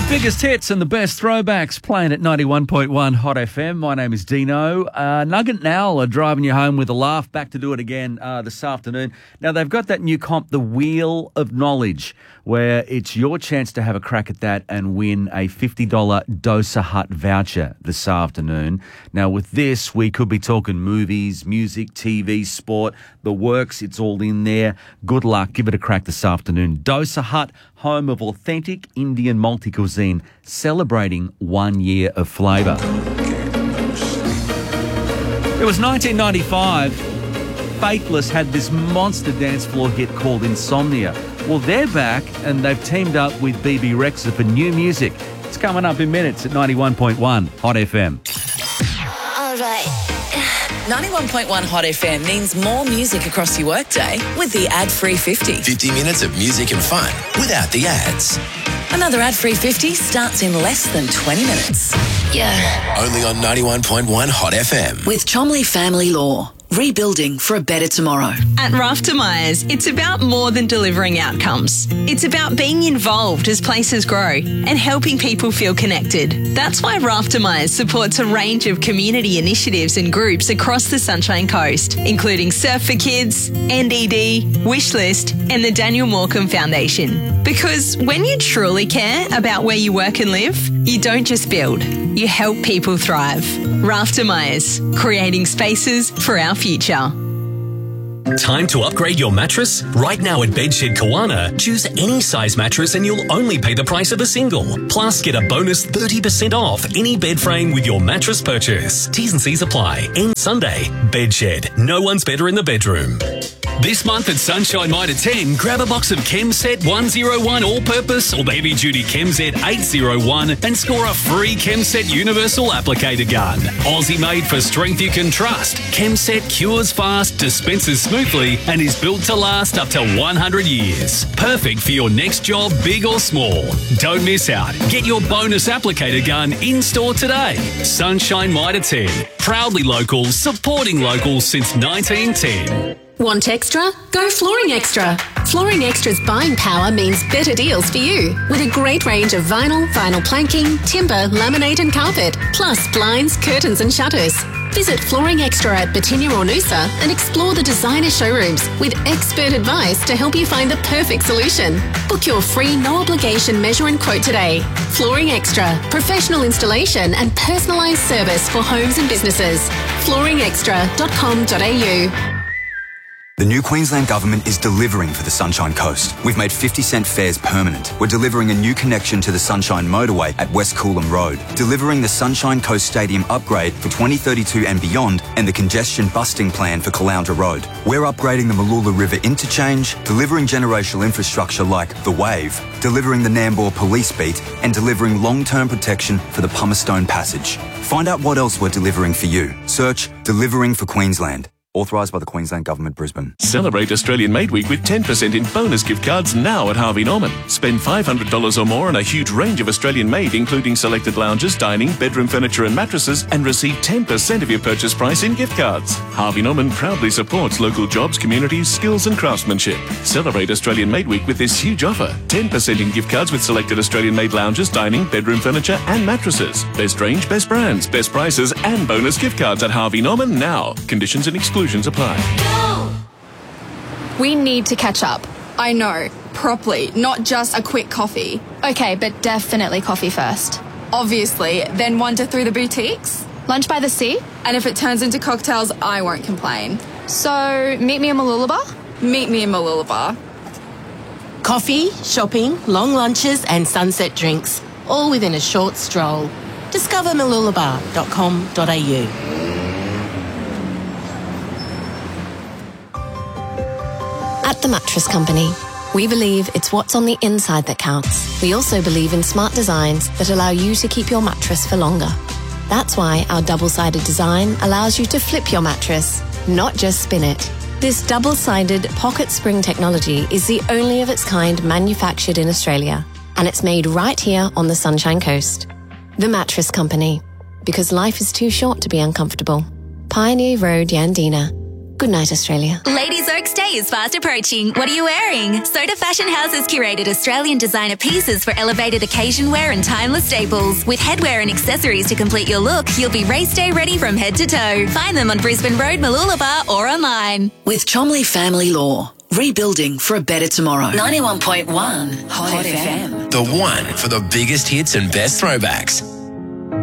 The biggest hits and the best throwbacks playing at 91.1 Hot FM. My name is Dino. Nugget and Owl are driving you home with a laugh. Back to do it again this afternoon. Now, they've got that new comp, the Wheel of Knowledge, where it's your chance to have a crack at that and win a $50 Dosa Hut voucher this afternoon. Now, with this, we could be talking movies, music, TV, sport, the works. It's all in there. Good luck. Give it a crack this afternoon. Dosa Hut, home of authentic Indian multi-cuisine, celebrating 1 year of flavour. It was 1995. Faithless had this monster dance floor hit called Insomnia. Well, they're back and they've teamed up with BB Rexha for new music. It's coming up in minutes at 91.1 Hot FM. All right. 91.1 Hot FM means more music across your workday with the ad-free 50. 50 minutes of music and fun without the ads. Another ad-free 50 starts in less than 20 minutes. Yeah. Only on 91.1 Hot FM. With Chomley Family Law. Rebuilding for a better tomorrow. At Rafter Myers, it's about more than delivering outcomes. It's about being involved as places grow and helping people feel connected. That's why Rafter Myers supports a range of community initiatives and groups across the Sunshine Coast, including Surf for Kids, NDD, Wishlist, and the Daniel Morecambe Foundation. Because when you truly care about where you work and live, you don't just build, you help people thrive. Rafter Myers, creating spaces for our future. Time to upgrade your mattress? Right now at Bedshed Kawana, choose any size mattress and you'll only pay the price of a single. Plus, get a bonus 30% off any bed frame with your mattress purchase. T's and C's apply. End Sunday. Bedshed. No one's better in the bedroom. This month at Sunshine Mitre 10, grab a box of ChemSet 101 All-Purpose or the Heavy Duty ChemSet 801 and score a free ChemSet Universal Applicator Gun. Aussie made for strength you can trust. ChemSet cures fast, dispenses smoothly and is built to last up to 100 years. Perfect for your next job, big or small. Don't miss out. Get your bonus applicator gun in-store today. Sunshine Mitre 10. Proudly local, supporting locals since 1910. Want extra? Go Flooring Extra. Flooring Extra's buying power means better deals for you. With a great range of vinyl planking, timber, laminate and carpet, plus blinds, curtains and shutters. Visit Flooring Extra at Batinia or Noosa and explore the designer showrooms with expert advice to help you find the perfect solution. Book your free no-obligation measure and quote today. Flooring Extra, professional installation and personalised service for homes and businesses. flooringextra.com.au. The new Queensland Government is delivering for the Sunshine Coast. We've made 50-cent fares permanent. We're delivering a new connection to the Sunshine Motorway at West Coolum Road, delivering the Sunshine Coast Stadium upgrade for 2032 and beyond, and the congestion busting plan for Caloundra Road. We're upgrading the Mooloola River interchange, delivering generational infrastructure like the Wave, delivering the Nambour Police Beat, and delivering long-term protection for the Pumicestone Passage. Find out what else we're delivering for you. Search Delivering for Queensland. Authorised by the Queensland Government, Brisbane. Celebrate Australian Made Week with 10% in bonus gift cards now at Harvey Norman. Spend $500 or more on a huge range of Australian made, including selected lounges, dining, bedroom furniture and mattresses, and receive 10% of your purchase price in gift cards. Harvey Norman proudly supports local jobs, communities, skills and craftsmanship. Celebrate Australian Made Week with this huge offer. 10% in gift cards with selected Australian made lounges, dining, bedroom furniture and mattresses. Best range, best brands, best prices and bonus gift cards at Harvey Norman now. Conditions and exclusions apply. We need to catch up. I know, properly, not just a quick coffee. Okay, but definitely coffee first. Obviously, then wander through the boutiques. Lunch by the sea? And if it turns into cocktails, I won't complain. So, meet me in Mooloolaba? Meet me in Mooloolaba. Coffee, shopping, long lunches and sunset drinks, all within a short stroll. Discover mooloolaba.com.au. At The Mattress Company, we believe it's what's on the inside that counts. We also believe in smart designs that allow you to keep your mattress for longer. That's why our double-sided design allows you to flip your mattress, not just spin it. This double-sided pocket spring technology is the only of its kind manufactured in Australia, and it's made right here on the Sunshine Coast. The Mattress Company, because life is too short to be uncomfortable. Pioneer Road, Yandina. Good night, Australia. Ladies Oaks Day is fast approaching. What are you wearing? Soda Fashion House has curated Australian designer pieces for elevated occasion wear and timeless staples. With headwear and accessories to complete your look, you'll be race day ready from head to toe. Find them on Brisbane Road, Mooloolaba or online. With Chomley Family Law. Rebuilding for a better tomorrow. 91.1 Hot FM. The one for the biggest hits and best throwbacks.